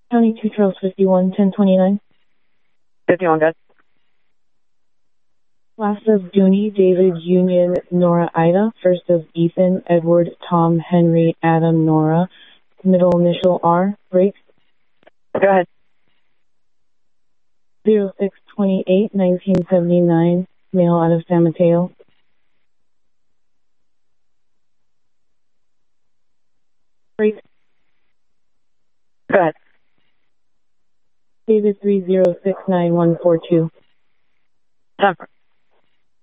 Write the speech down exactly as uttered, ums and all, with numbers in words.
County two Charles fifty-one, ten twenty-nine. fifty-one, good. Last of Dooney, David, Union, Nora, Ida. First of Ethan, Edward, Tom, Henry, Adam, Nora. Middle initial R. Break. Go ahead. zero six twenty-eight, nineteen seventy-nine. Male out of San Mateo. Break. Go ahead. David three zero six nine one four two. Time for